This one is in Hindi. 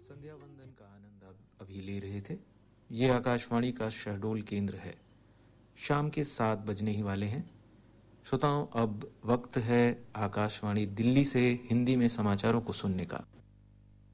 संध्या वंदन का आनंद आप अभी ले रहे थे। ये आकाशवाणी का शहडोल केंद्र है। शाम के 7 बजने ही वाले हैं। श्रोताओं, अब वक्त है आकाशवाणी दिल्ली से हिंदी में समाचारों को सुनने का।